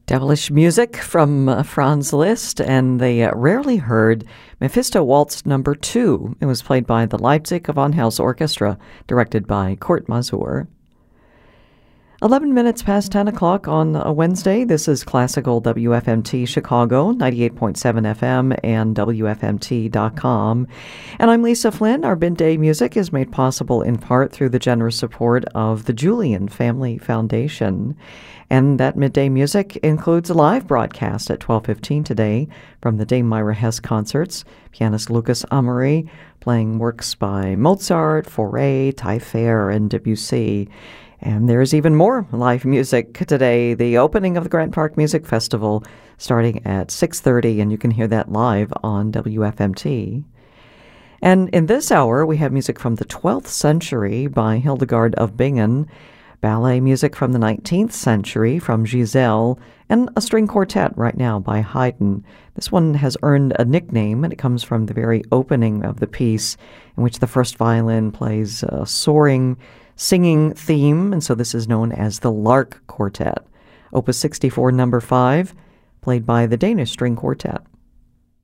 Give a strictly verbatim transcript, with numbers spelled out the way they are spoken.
Devilish music from uh, Franz Liszt and the uh, rarely heard Mephisto Waltz Number Two. It was played by the Leipzig Gewandhaus Orchestra, directed by Kurt Masur. eleven minutes past ten o'clock on a Wednesday. This is Classical W F M T Chicago, ninety-eight point seven F M and W F M T dot com. And I'm Lisa Flynn. Our midday music is made possible in part through the generous support of the Julian Family Foundation. And that midday music includes a live broadcast at twelve fifteen today from the Dame Myra Hess concerts. Pianist Lucas Amory playing works by Mozart, Fauré, Taillefer, and Debussy. And there's even more live music today. The opening of the Grant Park Music Festival starting at six thirty, and you can hear that live on W F M T. And in this hour, we have music from the twelfth century by Hildegard of Bingen, ballet music from the nineteenth century from Giselle, and a string quartet right now by Haydn. This one has earned a nickname, and it comes from the very opening of the piece, in which the first violin plays a soaring singing theme, and so this is known as the Lark Quartet. Opus sixty-four, number five, played by the Danish String Quartet.